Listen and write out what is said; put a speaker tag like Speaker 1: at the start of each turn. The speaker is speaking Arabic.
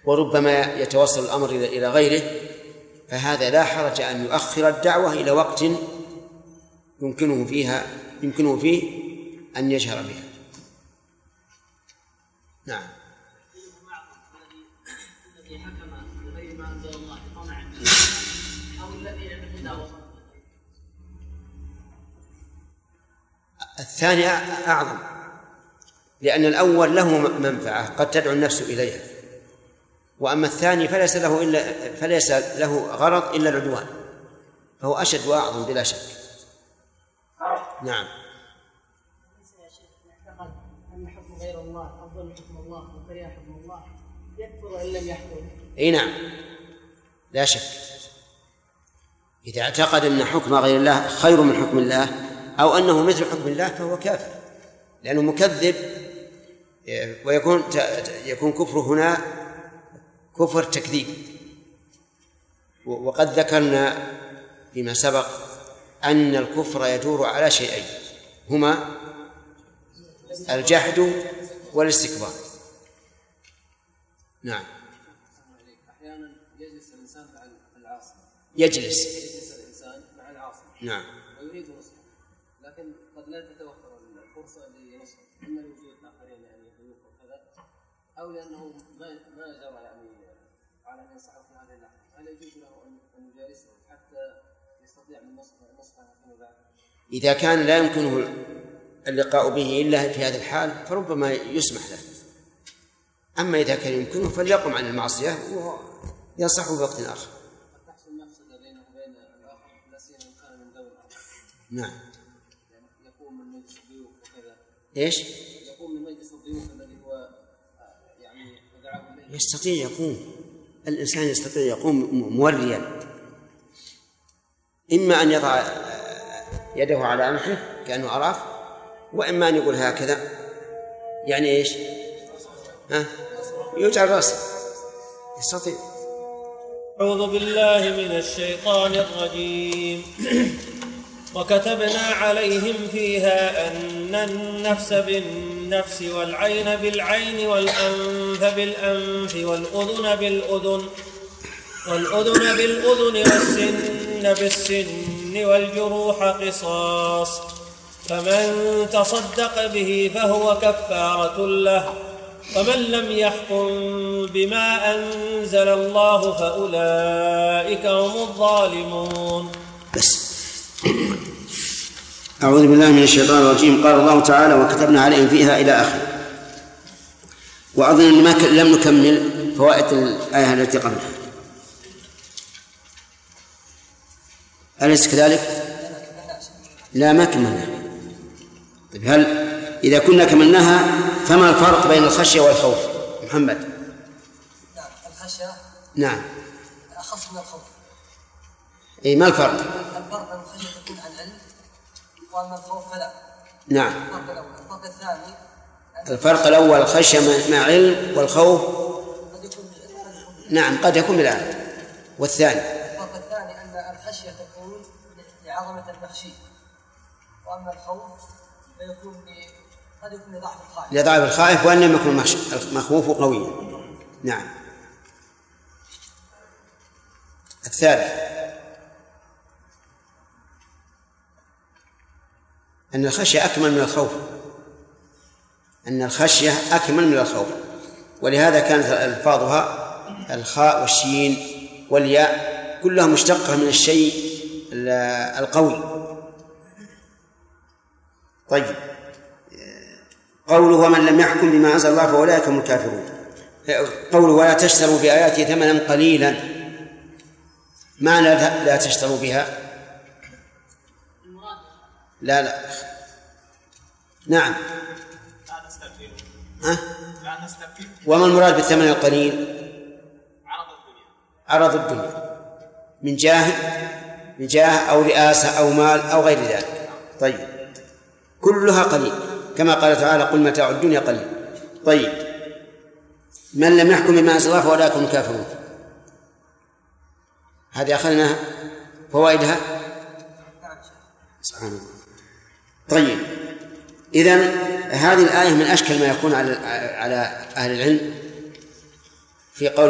Speaker 1: وربما يتوصل الأمر إلى غيره، فهذا لا حرج أن يؤخر الدعوة إلى وقت يمكنه فيه أن يجهر بها. نعم.
Speaker 2: الذي حكم بغير ما أنزل الله طمعا أو الذي يعمل
Speaker 1: الثاني أعظم، لأن الأول له منفعة قد تدعو النفس إليها، وأما الثاني فليس له غرض إلا العدوان، فهو أشد وأعظم بلا شك. نعم.
Speaker 2: يا شيخ نعتقد أن حكم غير الله أفضل من حكم الله وكره حكم الله يكفر إن لم يحكم.
Speaker 1: أي نعم لا شك، إذا اعتقد أن حكم غير الله خير من حكم الله أو أنه مثل حكم الله فهو كافر، لأنه مكذب، ويكون كفر هنا كفر تكذيب. وقد ذكرنا فيما سبق أن الكفر يدور على شيئين هما الجحد والاستكبار. نعم.
Speaker 3: أحيانا يجلس الإنسان مع العاصي.
Speaker 1: يجلس
Speaker 3: الإنسان مع العاصي.
Speaker 1: نعم.
Speaker 3: ويريد نصحه، لكن قد لا تتوفر الفرصة لنصحه، إما لوجود آخرين يعني ضيوف وكذا، أو لأنه ما جرى يعني على أن ينصحه في هذه اللحظة، هل يجوز له أن يجالسه حتى يستطيع من نصحه فيما بعد؟
Speaker 1: إذا كان لا يمكنه اللقاء به إلا في هذا الحال فربما يسمح له، أما إذا كان يمكنه فليقم عن المعصية وينصحه في وقت آخر.
Speaker 3: تحصل مفسدة بينه وبين الآخر لا سيما إن كان من ذوي الآخر.
Speaker 1: نعم.
Speaker 3: يعني يقوم من مجلس الضيوف وكذا.
Speaker 1: إيش؟
Speaker 3: يقوم من مجلس الضيوف الذي هو يعني دعاه إليه.
Speaker 1: يستطيع يقوم، الإنسان يستطيع يقوم موريا، إما أن يضع يده على أنفه كأنه عراف، وإما أن يقول هكذا يعني إيش؟ يجعل رأسه، يستطيع.
Speaker 4: أعوذ بالله من الشيطان الرجيم. وكتبنا عليهم فيها أن النفس بالنفس والعين بالعين والأنف بالأنف والأذن بالأذن والسن بالسن والجروح قصاص، فمن تصدق به فهو كفارة له، ومن لم يحكم بما أنزل الله فأولئك هم الظالمون.
Speaker 1: بس. أعوذ بالله من الشيطان الرجيم. قال الله تعالى وكتبنا عليهم فيها إلى آخر. وأظن أن لم نكمل فوائد الآية التي قبلها، أليس كذلك؟ لا ما كملنا. طيب هل إذا كنا كملناها فما الفرق بين الخشية والخوف؟ محمد.
Speaker 5: نعم الخشية
Speaker 1: نعم
Speaker 5: أخص من الخوف.
Speaker 1: إيه ما الفرق؟
Speaker 5: الفرق أن الخشية تكون عن علم، وأما الخوف فلا.
Speaker 1: نعم.
Speaker 5: الفرق الثاني
Speaker 1: الفرق الأول الخشية مع علم، والخوف نعم قد يكون بالعلم. والثاني
Speaker 5: الفرق الثاني أن الخشية تكون لعظمة المخشي، وأما الخوف فيكون قد يكون
Speaker 1: لضعف الخائف وأن يكون المخوف قويا. نعم. الثالث أن الخشية أكمل من الخوف، أن الخشية أكمل من الخوف، ولهذا كانت ألفاظها الخاء والشين والياء كلها مشتقة من الشيء القوي. طيب قوله ومن لم يحكم بما أنزل الله فأولئك هم الكافرون. قوله ولا تشتروا بآياتي ثمنا قليلا، معنى لا تشتروا بها؟ لا نعم. وما المراد بالثمن القليل؟ عرض الدنيا من جاه أو رئاسة أو مال أو غير ذلك. طيب كلها قليل، كما قال تعالى قل متاع الدنيا قليل. طيب من لم يحكم بما أنزل الله فأولئك هم الكافرون. هذه أخذنا فوائدها سبحان الله. طيب إذن هذه الآية من أشكل ما يكون على أهل العلم في قول